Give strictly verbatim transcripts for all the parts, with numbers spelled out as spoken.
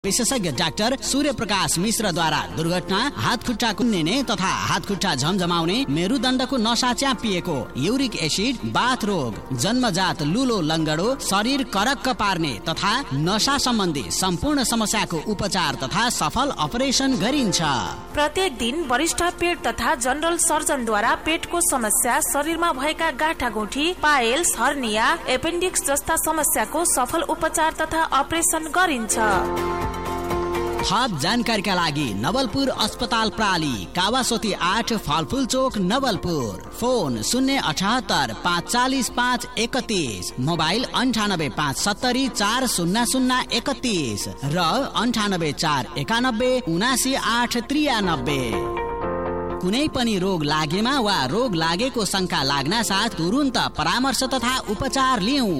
विशेषज्ञ डाक्टर सूर्य प्रकाश मिश्रद्वारा दुर्घटना, हात खुट्टा कुन्ने तथा हात खुट्टा झमझमाउने, मेरुदण्डको नसा च्यापिएको, युरिक एसिड, बाथ रोग, जन्मजात लुलो लङ्गडो, शरीर करक्क पार्ने तथा नशा सम्बन्धी सम्पूर्ण समस्याको उपचार तथा सफल अपरेसन गरिन्छ। प्रत्येक दिन वरिष्ठ पेट तथा जनरल सर्जनद्वारा पेटको समस्या, शरीरमा भएका गाँठागुठी, पाइल्स, हर्निया, एपेन्डिक्स जस्ता समस्याको सफल उपचार तथा अपरेसन गरिन्छ। थप जानकारीका लागि नवलपुर अस्पताल प्राली, कावासोती आठ, फलफुल चोक, नवलपुर। फोन शून्य अठहत्तर पाँच चालिस पाँच एकतीस, मोबाइल अन्ठानब्बे पाँच सत्तरी चार शून्य शून्य एकतीस र अन्ठानब्बे चार एकानब्बे उनासी आठ त्रियानब्बे। कुनै पनि रोग लागेमा वा रोग लागेको शंका लाग्न साथ तुरुन्त परामर्श तथा उपचार लिऊ।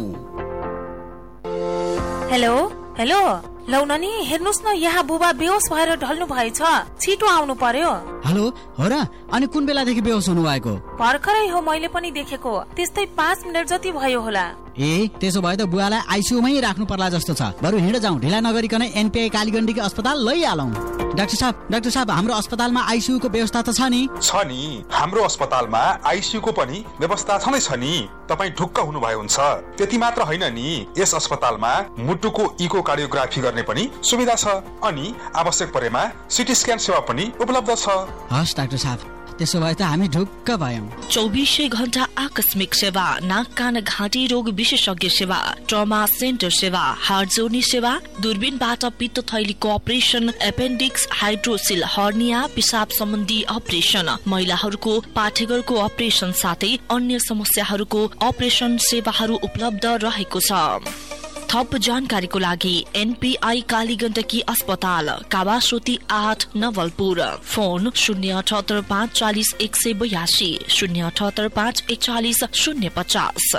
हेलो हेलो लौ नानी, हेर्नुस् न, यहाँ बुबा बेहोस भएर ढल्नु भएछ, छिटो आउनु पर्यो। हेलो, हो र? अनि कुन बेलादेखि बेहोस हुनु भएको? भर्खरै हो, मैले पनि देखेको, त्यस्तै पाँच मिनट जति भयो होला। ए, त्यसो भए त बुवालाई आइसियुमै राख्नु पर्ला जस्तो छ। बरु हिँड जाउँ, ढिला नगरिकन एनपीआई कालीगण्डीको अस्पताल लैहालौँ। डाक्टर साहब, डाक्टर साहब, हाम्रो अस्पतालमा आइसियुको व्यवस्था त छ नि? छ नि, हाम्रो अस्पतालमा आइसियुको पनि व्यवस्था छँदै छ नि। तपाईँ ढुक्क हुनुभयो हुन्छ। त्यति मात्र होइन नि, यस अस्पतालमा मुटुको इकोकार्डियोग्राफी गर्ने पनि सुविधा छ अनि आवश्यक परेमा सिटी स्क्यान सेवा पनि उपलब्ध छ। हस् डाक्टर साहब, त्यसो भए त हामी ढुक्क भयौं। चौबीसै घण्टा आकस्मिक सेवा, नाक कान घाँटी रोग विशेषज्ञ सेवा, ट्रमा सेन्टर सेवा, हार्ट जोड्ने सेवा, दूरबीनबाट पित्त थैलीको अपरेसन, एपेन्डिक्स, हाइड्रोसिल, हर्निया, पिसाब सम्बन्धी अपरेसन, महिलाहरूको पाठेघरको अपरेसन साथै अन्य समस्याहरूको अपरेसन सेवाहरू उपलब्ध रहेको छ। थप जानकारीको लागि एनपीआई कालीगण्डकी अस्पताल, कावासोती आठ, नवलपुर। फोन शून्य अठहत्तर पाँच चालिस एक सय बयासी, शून्य अठहत्तर पाँच एकचालिस शून्य पचास।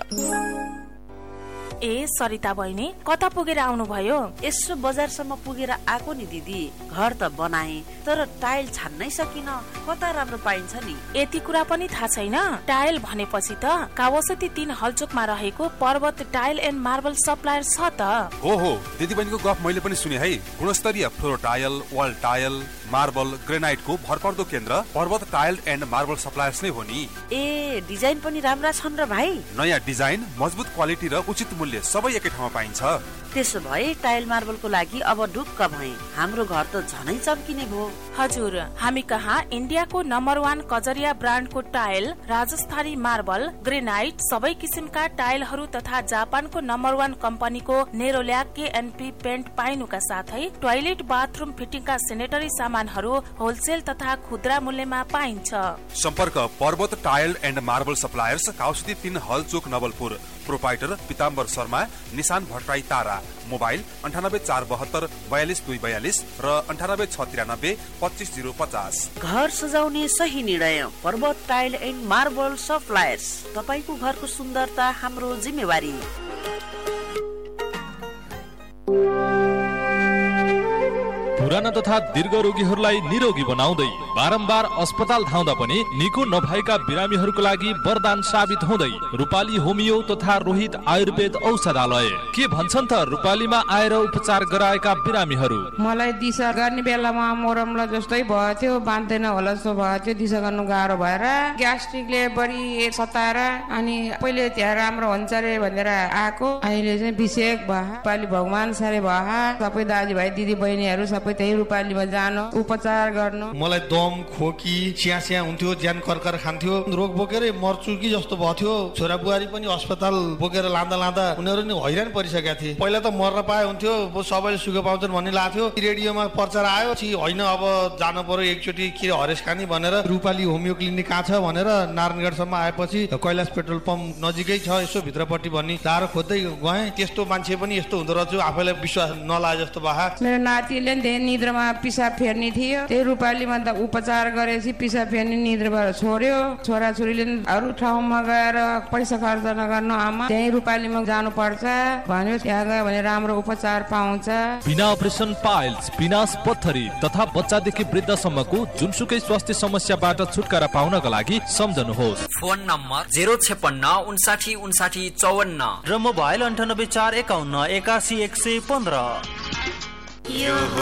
ए सरिता बहिनी, कता पुगेर आउनु भयो? यसो बजारसम्म पुगेर आएको नि दिदी। घर त बनाए तर टाइल छान्नै सकिन, कता राम्रो पाइन्छ नि? यति कुरा पनि थाहा छैन? टाइल भनेपछि त कावासोती तीन हलचोकमा रहेको पर्वत टाइल एन्ड मार्बल सप्लायर छ त। हो हो, दिदी बहिनीको गफ मैले पनि सुने है। गुणस्तरीय floor tile, wall tile, marble, ग्रेनाइटको भरपर्दो केन्द्र पर्वत टाइल एन्ड मार्बल सप्लायर्स नै हो नि। ए, डिजाइन पनि राम्रा छन् र भाइ? नयाँ डिजाइन, मजबुत क्वालिटी र उचित मूल्य सबै एकै ठाउँमा पाइन्छ। त्यसो भए टाइल मार्बलको लागि अब ढुक्क भए। हाम्रो घर त झनै चम्किने भयो। हजुर, हामी कहाँ इन्डियाको नम्बर वान कजरिया ब्रान्डको टाइल, राजस्थानी मार्बल, ग्रेनाइट, सबै किसिमका टाइलहरू तथा जापानको नम्बर वान कम्पनीको नेरोल्याक केएनपी पेन्ट पाइनुका साथै टोयलेट बाथरुम फिटिङका सेनेटरी सामानहरू होलसेल तथा खुद्रा मूल्यमा पाइन्छ। सम्पर्क पर्वत टाइल एन्ड मार्बल सप्लायर्स, काउसती तीन हल चोक, नवलपुर। प्रोपाइटर पिताम्बर शर्मा, निशान भट्टराई तारा। मोबाइल अन्ठानब्बे चार बहत्तर बयालिस दुई बयालिस र अन्ठानब्बे छ तिरानब्बे पच्चिस जिरो पचास। घर सजाउने सही निर्णय पर्वत टाइल एन्ड मार्बल सप्लायर्स। तपाईको घरको सुन्दरता हाम्रो जिम्मेवारी। पुराना तथा दीर्घ रोगीहरूलाई निरोगी बनाउँदै बारम्बार अस्पताल धाउँदा पनि निको नभएका बिरामीहरूको लागि वरदान साबित हुँदै रूपाली होमियो तथा रोहित आयुर्वेद औषधालय। के भन्छन् त रूपालीमा आएर उपचार गराएका बिरामीहरू? मलाई दिशा गर्ने बेलामा मोरमला जस्तै भयो थियो, बाँध्दैन होला जस्तो भयो थियो, दिशा गर्नु गाह्रो भएर ग्यास्ट्रिकले बढी सताएर अनि पहिले त्यहाँ राम्रो हुन्छ रे भनेर आएको, अहिले चाहिँ विषेक भयो। रूपाली भगवान सारे भयो, सबै दाजुभाइ दिदी बहिनीहरू सबै त्यही रूपालीमा जानु उपचार गर्नु। मलाई दम, खोकी, स्या स्या हुन्थ्यो, ज्यान कर्कर खान्थ्यो, रोग बोकेरै मर्छु कि जस्तो भयो थियो। छोरा बुहारी पनि अस्पताल बोकेर लाँदा लाँदा उनीहरू नि हैरान परिसकेका थिए। पहिला त मर्न पाए हुन्थ्यो, सबैले सुख पाउँछन् भन्ने लाग्थ्यो। रेडियोमा प्रचार आयो, होइन अब जानु पर्यो एकचोटि के हरेस खानी भनेर रूपाली होमियो क्लिनिक कहाँ छ भनेर नारायणगढसम्म आएपछि कैलाश पेट्रोल पम्प नजिकै छ, यसो भित्रपट्टि भन्ने टाढो खोज्दै गएँ। त्यस्तो मान्छे पनि यस्तो हुँदो रहेछ, आफैलाई विश्वास नलागे जस्तो भए। मेरो नातिले निद्रामा पिसाब फेर्ने थियो, त्यही रूपालीमा त उपचार गरेपछि पिसाब फेर्ने निद्राबाट छोड्यो। छोराछोरीले अरू ठाउँमा गएर पैसा खर्च नगर्नु आमा, त्यही रूपालीमा जानु पर्छ भन्यो। त्यहाँ गयो भने राम्रो उपचार पाउँछ। बिना अपरेसन पाइल्स, पिनास पत्थरी तथा बच्चादेखि वृद्धसम्मको जुनसुकै स्वास्थ्य समस्याबाट छुटकारा पाउनका लागि सम्झनुहोस्। फोन नम्बर जेरो छेपन्न उन्साठी उन्साठी चौवन्न र मोबाइल अन्ठानब्बे चार एकाउन्न एकासी एक सय पन्ध्र। यो